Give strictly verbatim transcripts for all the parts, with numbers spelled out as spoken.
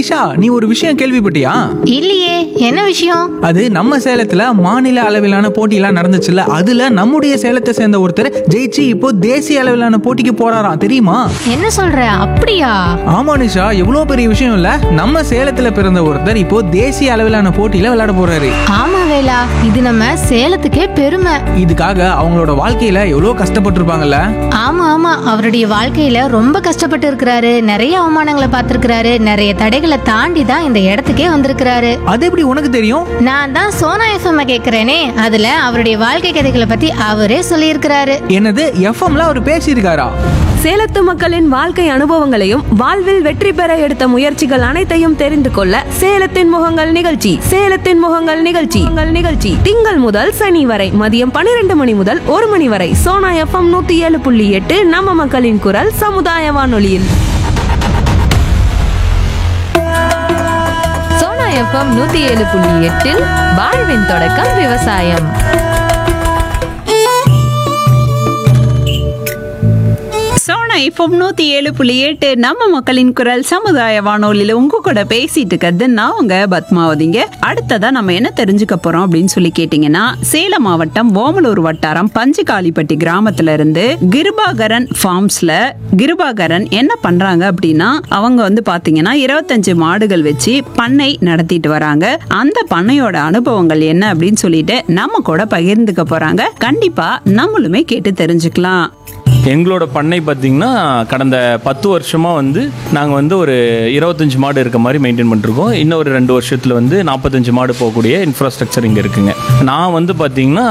நிஷா, நீ ஒரு விஷயம் கேள்விப்பட்டியா? இல்லையே, என்ன விஷயம்? அது நம்ம சேலத்துல மாநில அளவிலான போட்டியெல்லாம் நடந்துச்சுல்ல, அதுல நம்முடைய சேலத்தை சேர்ந்த ஒருத்தர் ஜெயிச்சு இப்போ தேசிய அளவிலான போட்டிக்கு போறாராம், தெரியுமா? என்ன சொல்ற? அப்படியா? ஆமா நிஷா, எவ்வளவு பெரிய விஷயம் இல்ல. நம்ம சேலத்துல பிறந்த ஒருத்தர் இப்போ தேசிய அளவிலான போட்டியில விளையாட போறாரு. ஆமா வேலா, இது நம்ம சேலத்துக்கே பெருமை. இதுக்காக அவங்களோட வாழ்க்கையில எவ்வளவு கஷ்டப்பட்டிருப்பாங்கல்ல. ஆமா ஆமா, அவருடைய வாழ்க்கையில ரொம்ப கஷ்டப்பட்டு இருக்கிறாரு. நிறைய அவமானங்களை பார்த்திருக்கிறாரு. நிறைய தடைகளை தாண்டி தான் இந்த இடத்துக்கே வந்திருக்கிறாரு. அது எப்படி உனக்கு தெரியும்? நான் தான் சோனா எஃப்எம் கேக்குறேனே, அதுல அவருடைய வாழ்க்கை கதைகளை பத்தி அவரே சொல்லியிருக்கிறாரு. என்னது, எஃப்எம்ல அவர் பேசியிருக்காரா? சேலத்து மக்களின் வாழ்க்கை அனுபவங்களையும் வாழ்வில் வெற்றி பெற எடுத்த முயற்சிகள் அனைத்தையும் தெரிந்து கொள்ள சேலத்தின் முகங்கள் நிகழ்ச்சி சேலத்தின் முகங்கள் நிகழ்ச்சி உங்கள் நிகழ்ச்சி திங்கள் முதல் சனி வரை மதியம் பன்னிரண்டு மணி முதல் ஒரு மணி வரை சோனா எஃப்எம் நூத்தி ஏழு புள்ளி எட்டு நம்ம மக்களின் குரல் சமுதாய வானொலியில். சோனா எஃப்எம் நூத்தி ஏழு புள்ளி எட்டில் வாழ்வின் தொடக்கம் விவசாயம். சோனா எஃப்எம் நூத்தி ஏழு புள்ளி எட்டு நம்ம மக்களின் குரல் சமுதாய வானொலியில உங்க கூட பேசிட்டு இருக்கிறது நான் உங்க பத்மாவதிங்க. அடுத்ததா நம்ம என்ன தெரிஞ்சுக்க போறோம் அப்படின்னு சொல்லி கேட்டீங்கன்னா, சேலம் மாவட்டம் ஓமலூர் வட்டாரம் பஞ்சுகாலிப்பட்டி கிராமத்துல இருந்து கிருபாகரன் ஃபார்ம்ஸ்ல கிருபாகரன் என்ன பண்றாங்க அப்படின்னா, அவங்க வந்து பாத்தீங்கன்னா இருபத்தஞ்சு மாடுகள் வச்சு பண்ணை நடத்திட்டு வராங்க. அந்த பண்ணையோட அனுபவங்கள் என்ன அப்படின்னு சொல்லிட்டு நம்ம கூட பகிர்ந்துக்க போறாங்க. கண்டிப்பா நம்மளுமே கேட்டு தெரிஞ்சுக்கலாம். எங்களோட பண்ணை பார்த்திங்கன்னா கடந்த பத்து வருஷமாக வந்து நாங்கள் வந்து ஒரு இருபத்தஞ்சி மாடு இருக்க மாதிரி மெயின்டைன் பண்ணிருக்கோம். இன்னும் ஒரு ரெண்டு வருஷத்தில் வந்து நாற்பத்தஞ்சு மாடு போகக்கூடிய இன்ஃப்ராஸ்ட்ரக்சர் இங்கே இருக்குங்க. நான் வந்து பார்த்திங்கன்னா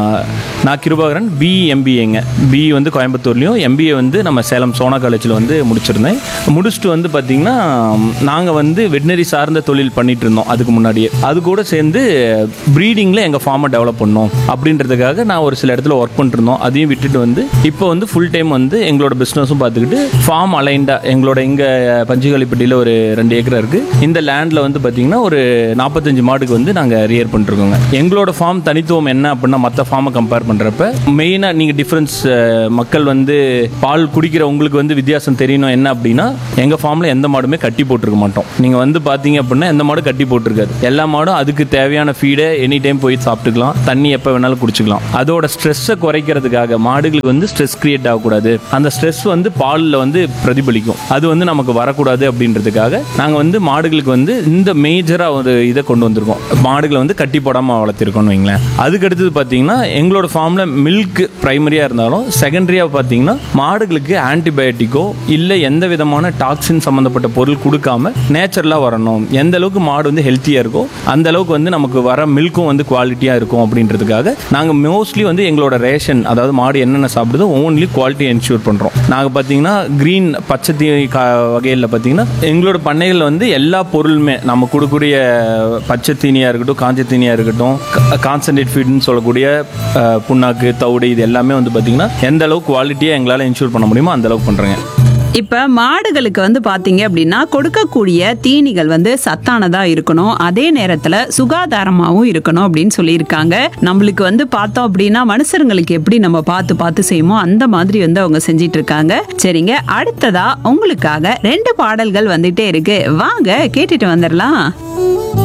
நான் கிருபாகரன் பி எம்பிஏங்க. பி வந்து கோயம்புத்தூர்லேயும், எம்பிஏ வந்து நம்ம சேலம் சோனா காலேஜில் வந்து முடிச்சிருந்தேன். முடிச்சுட்டு வந்து பார்த்திங்கன்னா நாங்கள் வந்து வெட்டினரி சார்ந்த தொழில் பண்ணிகிட்டு இருந்தோம் அதுக்கு முன்னாடியே. அது கூட சேர்ந்து ப்ரீடிங்கில் எங்கள் ஃபார்மை டெவலப் பண்ணோம் அப்படின்றதுக்காக நான் ஒரு சில இடத்துல ஒர்க் பண்ணிருந்தோம். அதையும் விட்டுட்டு வந்து இப்போ வந்து ஃபுல் டைம் வந்து எங்களோட பிஸ்னஸும் பார்த்துக்கிட்டு ஃபார்ம் அலைண்டாக எங்களோட இங்கே பஞ்சுகாலிப்பட்டியில் ஒரு ரெண்டு ஏக்கர் இருக்குது. இந்த லேண்டில் வந்து பார்த்திங்கன்னா ஒரு நாற்பத்தஞ்சு மாடுக்கு வந்து நாங்கள் ரியர் பண்ணிருக்கோங்க. எங்களோட ஃபார்ம் தனித்துவம் என்ன அப்படின்னா, மற்ற ஃபார்மை கம்பேர் பண்ணுறப்ப மெயினாக நீங்கள் டிஃப்ரென்ஸ் மக்கள் வந்து பால் குடிக்கிற உங்களுக்கு வந்து வித்தியாசம் தெரியணும் என்ன அப்படின்னா, எங்கள் ஃபார்மில் எந்த மாடுமே கட்டி போட்டிருக்க மாட்டோம். நீங்கள் வந்து பார்த்தீங்க அப்படின்னா எந்த மாடும் கட்டி போட்டிருக்காது. எல்லா மாடும் அதுக்கு தேவையான ஃபீடை எனி டைம் போய் சாப்பிட்டுக்கலாம், தண்ணி எப்போ வேணாலும் குடிச்சிக்கலாம். அதோட ஸ்ட்ரெஸ்ஸை குறைக்கிறதுக்காக மாடுகளுக்கு வந்து ஸ்ட்ரெஸ் கிரியேட் ஆகக்கூடாது, அந்த ஸ்ட்ரெஸ் வந்து பாலில் வந்து பிரதிபலிக்கும், அது வந்து நமக்கு வரக்கூடாது அப்படின்றதுக்காக நாங்கள் வந்து மாடுகளுக்கு வந்து இந்த மேஜராக ஒரு இதை கொண்டு வந்திருக்கோம். மாடுகளை வந்து கட்டி போடாமல் வளர்த்திருக்கோம்னு வைங்களேன். அதுக்கு அடுத்தது பார்த்தீங்கன்னா எங்களோட ஃபார்மில் மில்க் ப்ரைமரியாக இருந்தாலும் செகண்டரியாக பார்த்தீங்கன்னா மாடுகளுக்கு ஆன்டிபயோட்டிக்கோ இல்லை எந்த விதமான டாக்ஸின் சம்மந்தப்பட்ட பொருள் கொடுக்காம நேச்சுரலாக வரணும். எந்த அளவுக்கு மாடு வந்து ஹெல்த்தியாக இருக்கோ அந்த அளவுக்கு வந்து நமக்கு வர மில்க்கும் வந்து குவாலிட்டியாக இருக்கும் அப்படின்றதுக்காக நாங்கள் மோஸ்ட்லி வந்து எங்களோட ரேஷன், அதாவது மாடு என்னென்ன சாப்பிடுதோ ஓன்லி குவாலிட்டி என்ஷூர் பண்ணுறோம். நாங்கள் பார்த்தீங்கன்னா க்ரீன் பச்சை தீனி வகையில் பார்த்தீங்கன்னா எங்களோட பண்ணைகளில் வந்து எல்லா பொருளுமே நம்ம கொடுக்கக்கூடிய பச்சை தீனியாக இருக்கட்டும், காஞ்ச தீனியாக இருக்கட்டும், கான்சன்ட்ரேட் ஃபீட்னு சொல்லக்கூடிய புண்ணாக்கு, தவிடு, இது எல்லாமே வந்து பார்த்தீங்கன்னா எந்த அளவுக்கு குவாலிட்டியாக எங்களால் என்ஷூர் பண்ண முடியுமோ அந்த அளவுக்கு பண்ணுறேங்க. இப்ப மாடுகளுக்கு வந்து பாத்தீங்க அப்படின்னா கொடுக்கக்கூடிய தீனிகள் வந்து சத்தானதா இருக்கணும், அதே நேரத்துல சுகாதாரமாவும் இருக்கணும் அப்படின்னு சொல்லியிருக்காங்க. நம்மளுக்கு வந்து பார்த்தோம் அப்படின்னா மனுஷங்களுக்கு எப்படி நம்ம பார்த்து பார்த்து செய்வோமோ அந்த மாதிரி வந்து அவங்க செஞ்சிட்டு இருக்காங்க. சரிங்க, அடுத்ததா உங்களுக்காக ரெண்டு பாடல்கள் வந்துட்டே இருக்கு, வாங்க கேட்டுட்டு வந்துடலாம்.